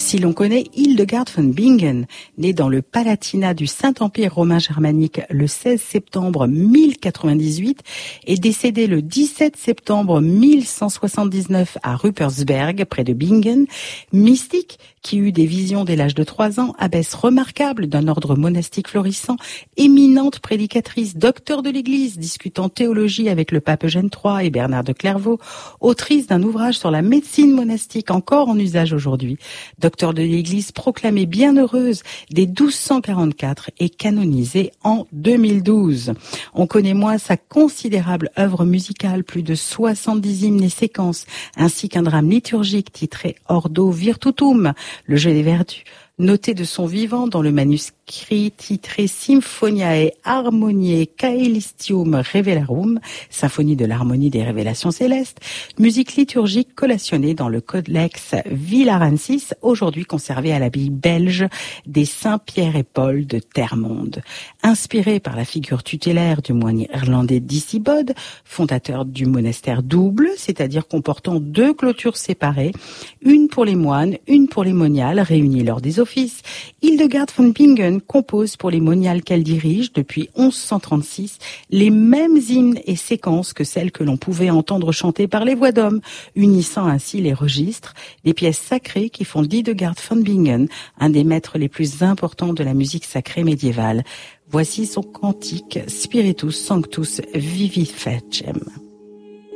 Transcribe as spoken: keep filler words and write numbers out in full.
Si l'on connaît Hildegard von Bingen, née dans le Palatinat du Saint-Empire romain germanique le seize septembre mille quatre-vingt-dix-huit et décédée le dix-sept septembre mille cent soixante-dix-neuf à Ruppersberg, près de Bingen, mystique qui eut des visions dès l'âge de trois ans, abbesse remarquable d'un ordre monastique florissant, éminente prédicatrice, docteur de l'Église, discutant théologie avec le pape Eugène trois et Bernard de Clairvaux, autrice d'un ouvrage sur la médecine monastique encore en usage aujourd'hui, docteur de l'Église proclamée bienheureuse dès douze cent quarante-quatre et canonisée en deux mille douze. On connaît moins sa considérable œuvre musicale, plus de soixante-dix hymnes et séquences, ainsi qu'un drame liturgique titré Ordo Virtutum, le jeu des vertus, noté de son vivant dans le manuscrit titré Symphoniae Harmoniae Caelistium Revelarum, symphonie de l'harmonie des révélations célestes, musique liturgique collationnée dans le codex Villarensis, aujourd'hui conservé à l'abbaye belge des Saint-Pierre et Paul de Termonde. Inspiré par la figure tutélaire du moine irlandais Dicibod, fondateur du monastère double, c'est-à-dire comportant deux clôtures séparées, une pour les moines, une pour les moniales, réunies lors des offices, Hildegard von Bingen compose pour les moniales qu'elle dirige depuis onze cent trente-six les mêmes hymnes et séquences que celles que l'on pouvait entendre chanter par les voix d'hommes, unissant ainsi les registres, des pièces sacrées qui font d'Hildegard von Bingen un des maîtres les plus importants de la musique sacrée médiévale. Voici son cantique Spiritus Sanctus Vivi Fecem.